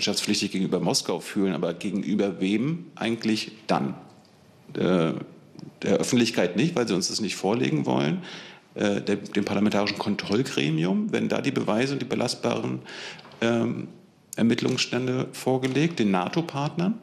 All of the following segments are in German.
rechenschaftspflichtig gegenüber Moskau fühlen, aber gegenüber wem eigentlich dann? Der Öffentlichkeit nicht, weil sie uns das nicht vorlegen wollen, dem parlamentarischen Kontrollgremium, wenn da die Beweise und die belastbaren Ermittlungsstände vorgelegt, den NATO-Partnern.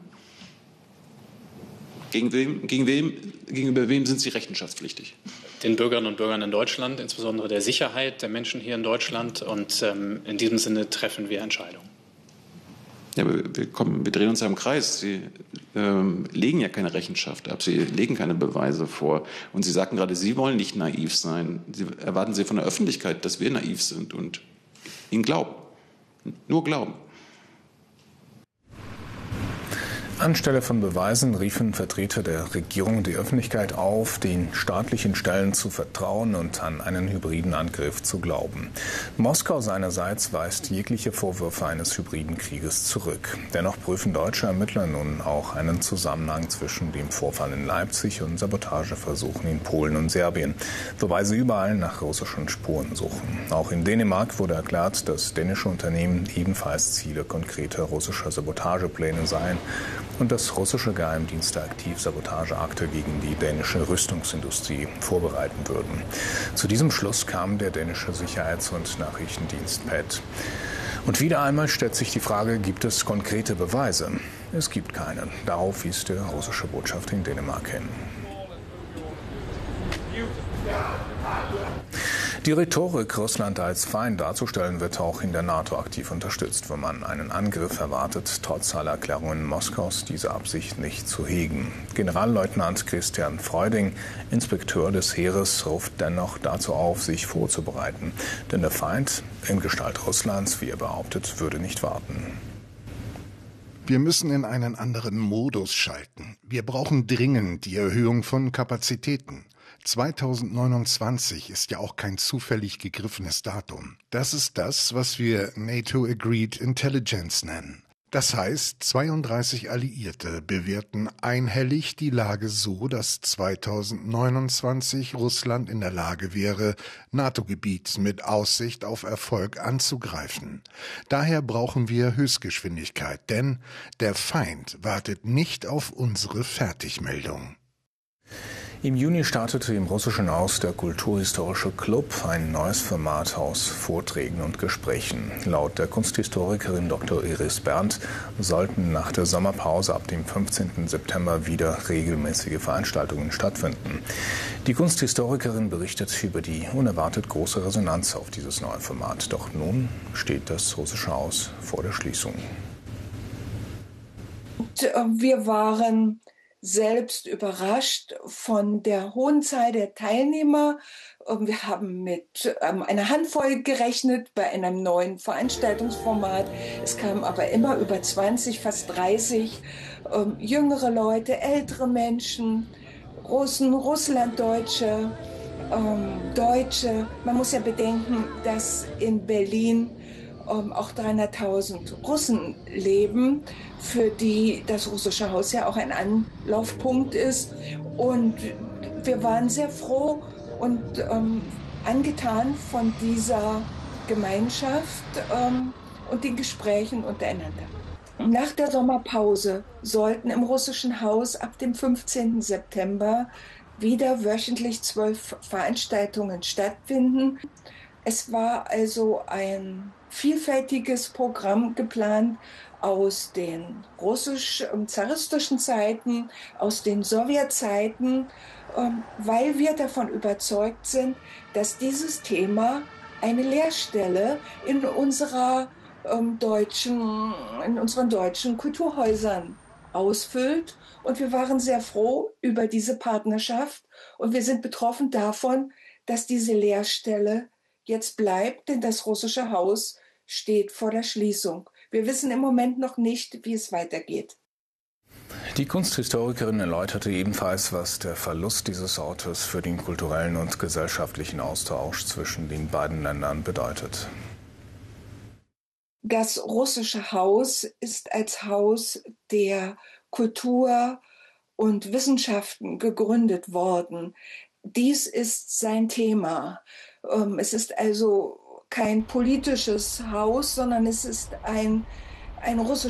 Gegenüber wem sind sie rechenschaftspflichtig? Den Bürgerinnen und Bürgern in Deutschland, insbesondere der Sicherheit der Menschen hier in Deutschland. Und in diesem Sinne treffen wir Entscheidungen. Ja, aber wir drehen uns ja im Kreis. Sie legen ja keine Rechenschaft ab. Sie legen keine Beweise vor. Und Sie sagten gerade, Sie wollen nicht naiv sein. Erwarten Sie von der Öffentlichkeit, dass wir naiv sind und Ihnen glauben. Nur glauben. Anstelle von Beweisen riefen Vertreter der Regierung die Öffentlichkeit auf, den staatlichen Stellen zu vertrauen und an einen hybriden Angriff zu glauben. Moskau seinerseits weist jegliche Vorwürfe eines hybriden Krieges zurück. Dennoch prüfen deutsche Ermittler nun auch einen Zusammenhang zwischen dem Vorfall in Leipzig und Sabotageversuchen in Polen und Serbien, wobei sie überall nach russischen Spuren suchen. Auch in Dänemark wurde erklärt, dass dänische Unternehmen ebenfalls Ziele konkreter russischer Sabotagepläne seien und dass russische Geheimdienste aktiv Sabotageakte gegen die dänische Rüstungsindustrie vorbereiten würden. Zu diesem Schluss kam der dänische Sicherheits- und Nachrichtendienst PET. Und wieder einmal stellt sich die Frage, gibt es konkrete Beweise? Es gibt keine. Darauf wies die russische Botschaft in Dänemark hin. Die Rhetorik, Russland als Feind darzustellen, wird auch in der NATO aktiv unterstützt, wenn man einen Angriff erwartet, trotz aller Erklärungen Moskaus diese Absicht nicht zu hegen. Generalleutnant Christian Freuding, Inspekteur des Heeres, ruft dennoch dazu auf, sich vorzubereiten. Denn der Feind, in Gestalt Russlands, wie er behauptet, würde nicht warten. Wir müssen in einen anderen Modus schalten. Wir brauchen dringend die Erhöhung von Kapazitäten. 2029 ist ja auch kein zufällig gegriffenes Datum. Das ist das, was wir NATO Agreed Intelligence nennen. Das heißt, 32 Alliierte bewerten einhellig die Lage so, dass 2029 Russland in der Lage wäre, NATO-Gebiet mit Aussicht auf Erfolg anzugreifen. Daher brauchen wir Höchstgeschwindigkeit, denn der Feind wartet nicht auf unsere Fertigmeldung. Im Juni startete im russischen Haus der Kulturhistorische Club ein neues Format aus Vorträgen und Gesprächen. Laut der Kunsthistorikerin Dr. Iris Berndt sollten nach der Sommerpause ab dem 15. September wieder regelmäßige Veranstaltungen stattfinden. Die Kunsthistorikerin berichtet über die unerwartet große Resonanz auf dieses neue Format. Doch nun steht das russische Haus vor der Schließung. Wir waren selbst überrascht von der hohen Zahl der Teilnehmer. Wir haben mit einer Handvoll gerechnet bei einem neuen Veranstaltungsformat. Es kamen aber immer über 20, fast 30 jüngere Leute, ältere Menschen, Russen, Russlanddeutsche, Deutsche. Man muss ja bedenken, dass in Berlin auch 300.000 Russen leben, für die das russische Haus ja auch ein Anlaufpunkt ist. Und wir waren sehr froh und angetan von dieser Gemeinschaft und den Gesprächen untereinander. Nach der Sommerpause sollten im russischen Haus ab dem 15. September wieder wöchentlich 12 Veranstaltungen stattfinden. Es war also ein vielfältiges Programm geplant aus den russisch-zaristischen Zeiten, aus den Sowjetzeiten, weil wir davon überzeugt sind, dass dieses Thema eine Leerstelle in unseren deutschen Kulturhäusern ausfüllt. Und wir waren sehr froh über diese Partnerschaft und wir sind betroffen davon, dass diese Leerstelle jetzt bleibt, denn das russische Haus steht vor der Schließung. Wir wissen im Moment noch nicht, wie es weitergeht. Die Kunsthistorikerin erläuterte ebenfalls, was der Verlust dieses Ortes für den kulturellen und gesellschaftlichen Austausch zwischen den beiden Ländern bedeutet. Das russische Haus ist als Haus der Kultur und Wissenschaften gegründet worden. Dies ist sein Thema. Es ist also kein politisches Haus, sondern es ist ein russisches